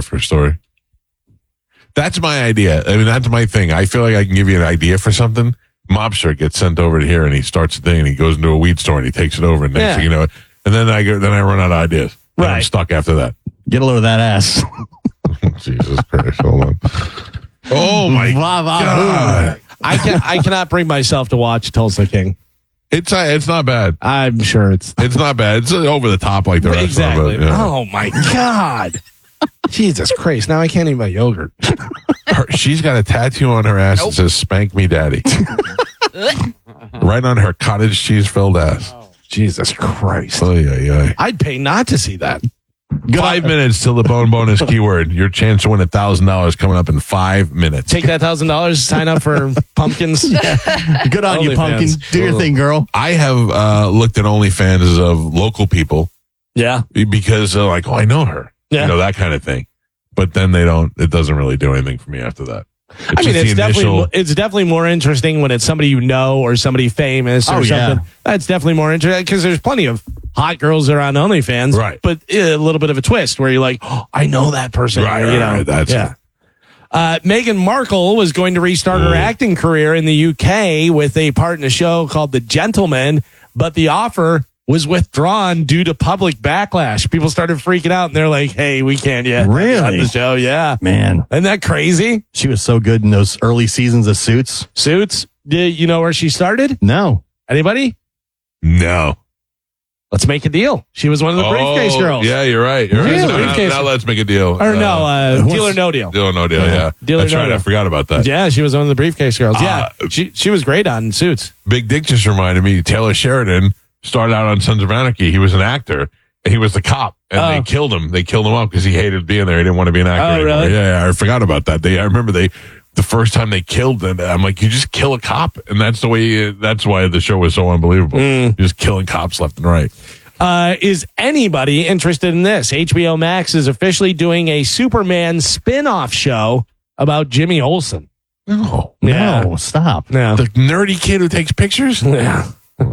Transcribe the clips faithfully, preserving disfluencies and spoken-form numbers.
for a story. That's my idea. I mean, that's my thing. I feel like I can give you an idea for something. Mobster gets sent over to here and he starts a thing and he goes into a weed store and he takes it over and next Yeah. thing you know, and then I go, then I run out of ideas. Then I'm Right. stuck after that. Get a load of that ass. Jesus Christ, hold on. Oh my God. I can I cannot bring myself to watch Tulsa King. It's uh, it's not bad. I'm sure it's It's not bad. It's over the top like the rest exactly. of them. But, yeah. Oh my God. Jesus Christ. Now I can't eat my yogurt. Her, she's got a tattoo on her ass that says "Spank Me, Daddy," right on her cottage cheese filled ass. Jesus Christ. Oy, oy, oy. I'd pay not to see that. Five minutes till the bone bonus keyword. Your chance to win a thousand dollars coming up in five minutes. Take that thousand dollars, sign up for pumpkins. Good on you, OnlyFans. pumpkin. Do your thing, girl. I have uh, looked at OnlyFans of local people Yeah. because they're like, oh, I know her. Yeah. You know, that kind of thing. But then they don't, it doesn't really do anything for me after that. I mean, just it's the definitely initial- it's definitely more interesting when it's somebody you know or somebody famous or Oh, yeah. something. That's definitely more interesting because there's plenty of hot girls that are on OnlyFans, Right. But a little bit of a twist where you're like, oh, I know that person, Right, or, right, you know, right, that's yeah. Uh, Meghan Markle was going to restart her Ooh. acting career in the U K with a part in a show called The Gentleman, but the offer was withdrawn due to public backlash. People started freaking out, and they're like, "Hey, we can't yet Really? on the show." Yeah, Man, isn't that crazy? she was so good in those early seasons of Suits. Suits. Did you know where she started? No. Anybody? No. Let's make a deal. She was one of the briefcase Oh, girls. Yeah, you're right. You're Really? right. Now, Briefcase- now let's make a deal. Or no, uh, what's- deal or no deal. Deal or no deal, yeah. Deal or That's no right. deal. I forgot about that. Yeah, she was one of the briefcase girls. Yeah, Uh, she she was great on Suits. Big Dick just reminded me, Taylor Sheridan started out on Sons of Anarchy. He was an actor, and he was the cop, and Oh. they killed him. They killed him up because he hated being there. He didn't want to be an actor Oh, anymore. really? Yeah, yeah, I forgot about that. They, I remember they, the first time they killed them, I'm like, you just kill a cop, and that's the way. That's why the show was so unbelievable. Mm. You're just killing cops left and right. Uh, is anybody interested in this? H B O Max is officially doing a Superman spin-off show about Jimmy Olsen. No, Yeah. No, stop. No. the nerdy kid who takes pictures. Yeah.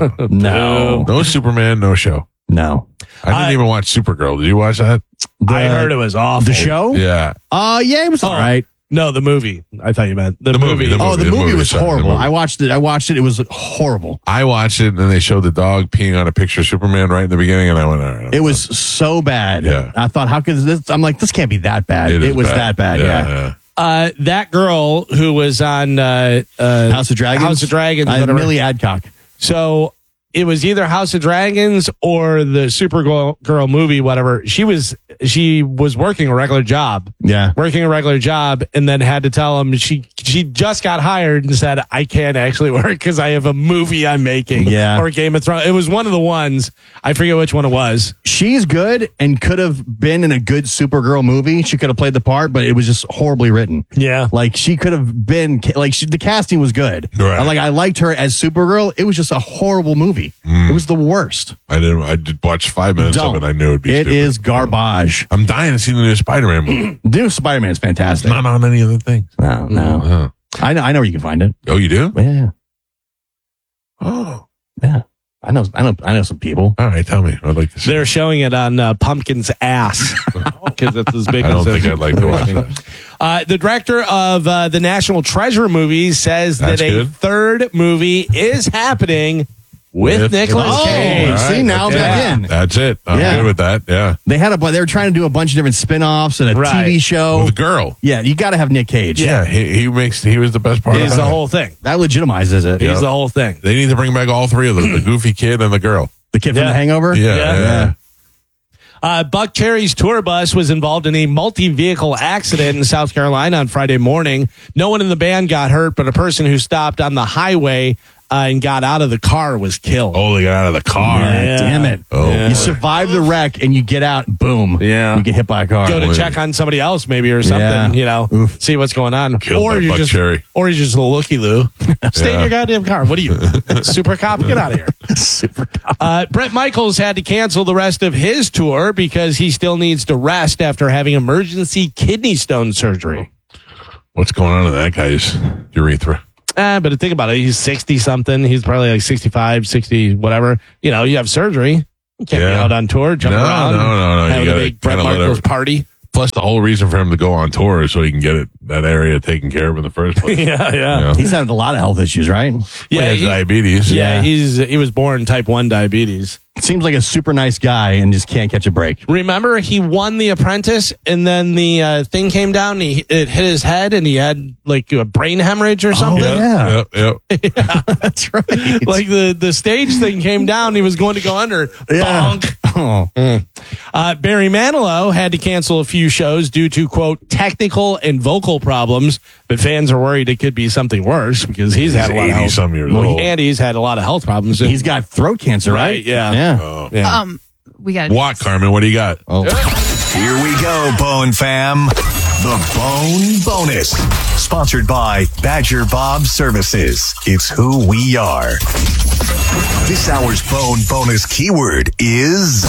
No. No Superman, no show. No. I didn't I- even watch Supergirl. Did you watch that? I heard it was awful. The show? Yeah. Uh, yeah, it was all right. No, the movie. I thought you meant the, The movie, the Oh, the, the movie, movie, was sorry, the horrible. movie. I watched it. I watched it. It was horrible. I watched it, and then they showed the dog peeing on a picture of Superman right in the beginning, and I went, all right. It was so bad. Yeah. I thought, how could this? I'm like, this can't be that bad. It, is was that bad. Yeah. Uh, that girl who was on uh, uh, House of Dragons. House of Dragons, Uh, whatever. Millie Adcock. So it was either House of Dragons or the Supergirl girl movie, whatever. She was she was working a regular job, Yeah. working a regular job, and then had to tell him she she just got hired and said, I can't actually work because I have a movie I'm making. Yeah. Or Game of Thrones. It was one of the ones. I forget which one it was. She's good and could have been in a good Supergirl movie. She could have played the part, but it was just horribly written. Yeah. Like she could have been like she, the casting was good. Right. Like I liked her as Supergirl. It was just a horrible movie. It was the worst. I didn't. I did watch five minutes Don't. of it. I knew it'd be. It stupid. is garbage. I'm dying to see the new Spider-Man movie. The new Spider-Man is fantastic. Not on any other thing. No, no. Uh, I know. I know where you can find it. oh, you do? Yeah, Oh, yeah. I know. I know. I know some people. all right. Tell me. I'd like to see. They're showing it on uh, Pumpkin's ass because it's as big I as don't it think is. I'd like to watch that. Uh, the director of uh, the National Treasure movies says That's that a good. third movie is happening with, With- Nicolas Oh, Cage. All see, now I'm that's back it. in. That's it. I'm Yeah. good with that. Yeah. They had a. bu- They were trying to do a bunch of different spin-offs and a Right. T V show. With the girl. Yeah, you got to have Nick Cage. Yeah. He, he makes. He was the best part. He's of the that. whole thing. that legitimizes it. He's the whole thing. They need to bring back all three of them: the goofy kid and the girl. The kid from Yeah. The Hangover. Yeah. Yeah. yeah. yeah. Uh, Buck Cherry's tour bus was involved in a multi-vehicle accident in South Carolina on Friday morning. No one in the band got hurt, but a person who stopped on the highway uh, and got out of the car was killed. Oh, they got out of the car. Yeah, damn it. Oh, Yeah. You survive the wreck and you get out, boom. Yeah. You get hit by a car. Go to boy. check on somebody else, maybe, or something. Yeah. You know, Oof. see what's going on. Killed or by you're Buck just, Cherry. or you're just a looky loo. Stay in Yeah. your goddamn car. What are you, super cop? Get out of here. Super cop. Uh, Bret Michaels had to cancel the rest of his tour because he still needs to rest after having emergency kidney stone surgery. What's going on in that guy's urethra? Uh, but think about it. He's sixty something. He's probably like sixty-five, sixty, whatever. You know, you have surgery. You can't be Yeah. out on tour, jumping No, around. no, no, no. You Having a gotta big Bret kinda let Michaels it- party. Plus, the whole reason for him to go on tour is so he can get it that area taken care of in the first place. yeah, yeah. You know? He's had a lot of health issues, right? He Yeah, has he- diabetes. Yeah, Yeah. he's he was born type one diabetes. Seems like a super nice guy and just can't catch a break. Remember, he won The Apprentice, and then the uh, thing came down, and he, it hit his head, and he had like a brain hemorrhage or something. yeah. Yep, yep. That's right. Like the, the stage thing came down, he was going to go under. Yeah. Bonk. Oh. Uh, Barry Manilow had to cancel a few shows due to, quote, technical and vocal problems, but fans are worried it could be something worse because he's had a lot of health. eighty-some years Well, old. and he's had a lot of health problems. He's got throat cancer, right? Right, yeah. Yeah. Oh. yeah. Um, we got What, Carmen? What do you got? Oh. Here we go, Bone Fam. The Bone Bonus. Sponsored by Badger Bob Services. It's who we are. This hour's Bone Bonus keyword is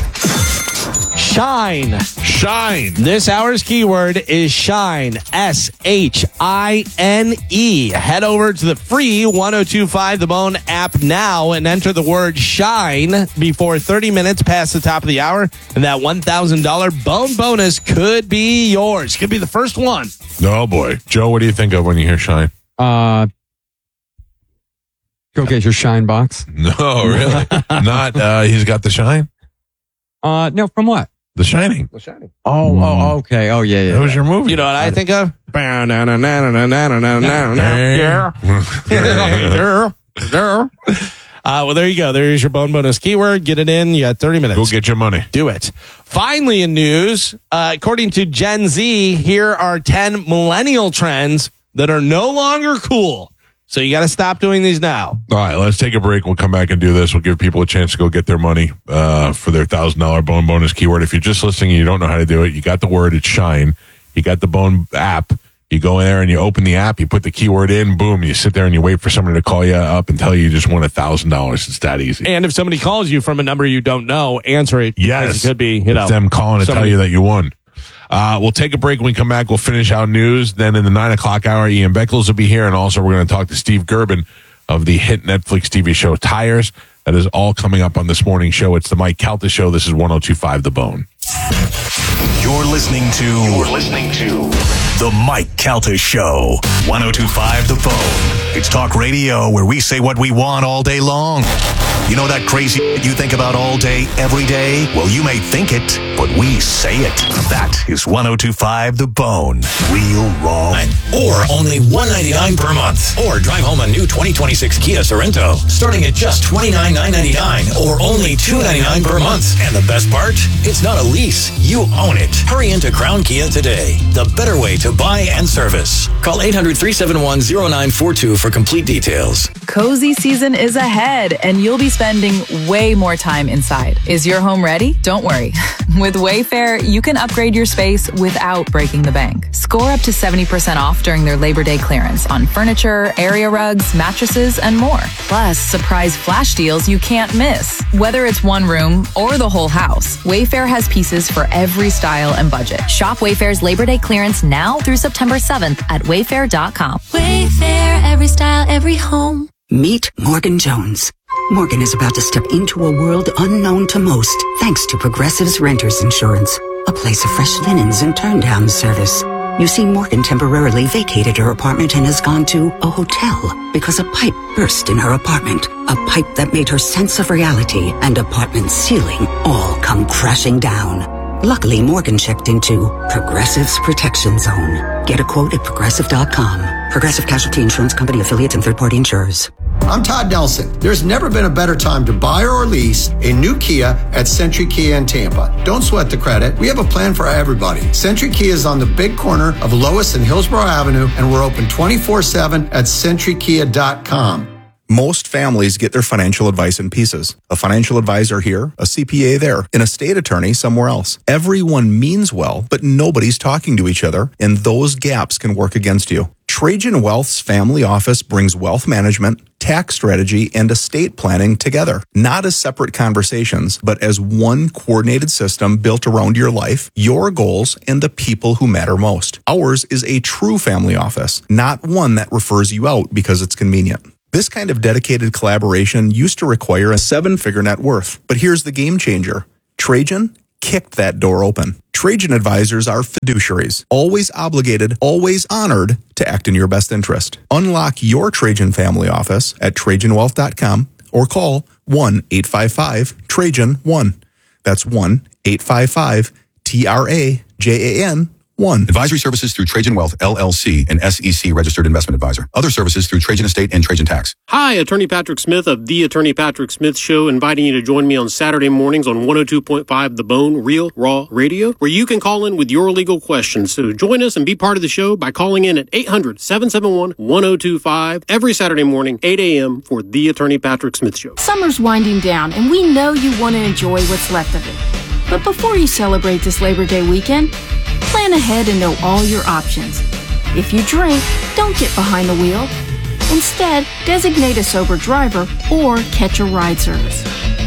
Shine. Shine. This hour's keyword is shine. S H I N E. Head over to the free one oh two point five The Bone app now and enter the word shine before thirty minutes past the top of the hour, and that one thousand dollars Bone bonus could be yours. Could be the first one. Oh, boy. Joe, what do you think of when you hear shine? Uh, go get your shine box. No, really? Not, uh, he's got the shine? Uh, no, from what? The Shining. Oh, oh, okay. Oh, yeah, yeah. That was your movie. You know what I think of? Uh, well, there you go. There's your Bone bonus keyword. Get it in. You got thirty minutes. Go get your money. Do it. Finally, in news, uh, according to Gen Z, here are ten millennial trends that are no longer cool. So you got to stop doing these now. All right, let's take a break. We'll come back and do this. We'll give people a chance to go get their money uh, for their one thousand dollars Bone bonus keyword. If you're just listening and you don't know how to do it, you got the word, it's shine. You got the Bone app. You go in there and you open the app, you put the keyword in, boom, you sit there and you wait for somebody to call you up and tell you you just won one thousand dollars. It's that easy. And if somebody calls you from a number you don't know, answer it. Yes. because It could be, you know. It's them calling to tell somebody- you that you won. Uh, we'll take a break. When we come back, we'll finish out news. Then in the nine o'clock hour, Ian Beckles will be here. And also we're going to talk to Steve Gerben of the hit Netflix T V show Tires. That is all coming up on this morning's show. It's the Mike Calta Show. This is one oh two point five The Bone. You're listening to You're listening to The Mike Calta Show. one oh two point five The Bone. It's talk radio where we say what we want all day long. You know that crazy shit you think about all day, every day? Well, you may think it, but we say it. That is one oh two point five The Bone. Real wrong. Or only one hundred ninety-nine dollars per month. Or drive home a new twenty twenty-six Kia Sorento, starting at just twenty-nine thousand nine hundred ninety-nine dollars or only two hundred ninety-nine dollars per month. And the best part? It's not a lease. You own it. Hurry into Crown Kia today. The better way to buy and service. Call eight hundred, three seven one, oh nine four two for complete details. Cozy season is ahead, and you'll be spending way more time inside. Is your home ready? Don't worry. With Wayfair, you can upgrade your space without breaking the bank. Score up to seventy percent off during their Labor Day clearance on furniture, area rugs, mattresses, and more. Plus, surprise flash deals you can't miss. Whether it's one room or the whole house, Wayfair has pieces for every style and budget. Shop Wayfair's Labor Day clearance now through September seventh at wayfair dot com. Wayfair, every style, every home. Meet Morgan Jones. Morgan is about to step into a world unknown to most, thanks to Progressive's Renters Insurance, a place of fresh linens and turn-down service. You see, Morgan temporarily vacated her apartment and has gone to a hotel because a pipe burst in her apartment. A pipe that made her sense of reality and apartment ceiling all come crashing down. Luckily, Morgan checked into Progressive's Protection Zone. Get a quote at progressive dot com. Progressive Casualty Insurance Company affiliates and third-party insurers. I'm Todd Nelson. There's never been a better time to buy or lease a new Kia at Century Kia in Tampa. Don't sweat the credit. We have a plan for everybody. Century Kia is on the big corner of Lois and Hillsborough Avenue, and we're open twenty-four seven at century kia dot com. Most families get their financial advice in pieces. A financial advisor here, a C P A there, an estate attorney somewhere else. Everyone means well, but nobody's talking to each other, and those gaps can work against you. Trajan Wealth's family office brings wealth management, tax strategy, and estate planning together, not as separate conversations, but as one coordinated system built around your life, your goals, and the people who matter most. Ours is a true family office, not one that refers you out because it's convenient. This kind of dedicated collaboration used to require a seven-figure net worth, but here's the game changer. Trajan kicked that door open. Trajan advisors are fiduciaries, always obligated, always honored to act in your best interest. Unlock your Trajan family office at Trajan Wealth dot com or call one eight five five Trajan one. That's one eight five five T R A J A N one. Advisory services through Trajan Wealth, L L C, an S E C registered investment advisor. Other services through Trajan Estate and Trajan Tax. Hi, Attorney Patrick Smith of The Attorney Patrick Smith Show, inviting you to join me on Saturday mornings on one oh two point five The Bone, Real Raw Radio, where you can call in with your legal questions. So join us and be part of the show by calling in at eight hundred, seven seven one, one oh two five every Saturday morning, eight a.m. for The Attorney Patrick Smith Show. Summer's winding down, and we know you want to enjoy what's left of it. But before you celebrate this Labor Day weekend, plan ahead and know all your options. If you drink, don't get behind the wheel. Instead, designate a sober driver or catch a ride service.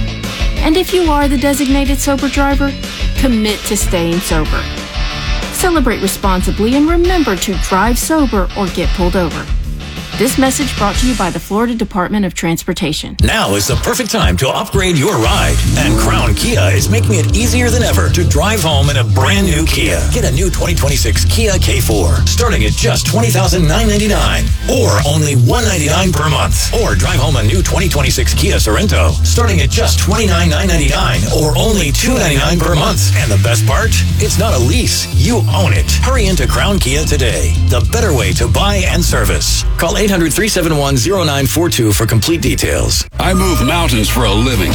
And if you are the designated sober driver, commit to staying sober. Celebrate responsibly and remember to drive sober or get pulled over. This message brought to you by the Florida Department of Transportation. Now is the perfect time to upgrade your ride. And Crown Kia is making it easier than ever to drive home in a brand new Kia. Get a new twenty twenty-six Kia K four, starting at just twenty thousand nine hundred ninety-nine dollars, or only one hundred ninety-nine dollars per month. Or drive home a new twenty twenty-six Kia Sorento, starting at just twenty-nine thousand nine hundred ninety-nine dollars, or only two hundred ninety-nine dollars per month. And the best part? It's not a lease. You own it. Hurry into Crown Kia today. The better way to buy and service. Call eight hundred, three seven one, oh nine four two for complete details. I move mountains for a living.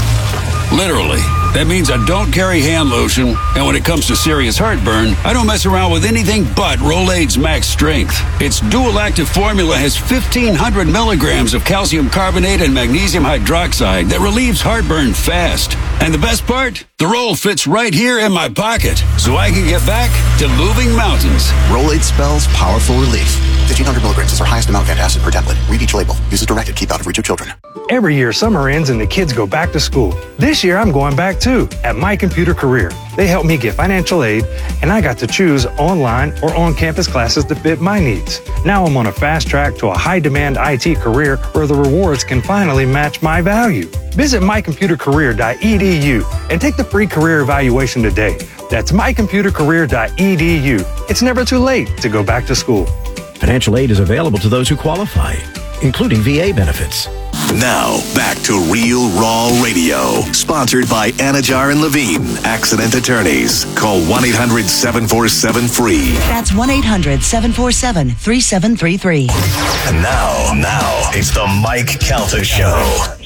Literally. That means I don't carry hand lotion, and when it comes to serious heartburn, I don't mess around with anything but Rolaids Max Strength. Its dual-active formula has fifteen hundred milligrams of calcium carbonate and magnesium hydroxide that relieves heartburn fast. And the best part? The roll fits right here in my pocket, so I can get back to moving mountains. Rolaids spells powerful relief. fifteen hundred milligrams is our highest amount of antacid per tablet. Read each label. Use as directed. Keep out of reach of children. Every year, summer ends and the kids go back to school. This year, I'm going back too, at My Computer Career. They helped me get financial aid, and I got to choose online or on-campus classes to fit my needs. Now I'm on a fast track to a high-demand I T career where the rewards can finally match my value. Visit my computer career dot e d u and take the free career evaluation today. That's my computer career dot e d u. It's never too late to go back to school. Financial aid is available to those who qualify, including V A benefits. Now, back to Real Raw Radio, sponsored by Anajar and Levine, Accident Attorneys. Call one eight hundred, seven four seven, F R E E. That's one eight hundred, seven four seven, three seven three three. And now, now, it's the Mike Calta Show.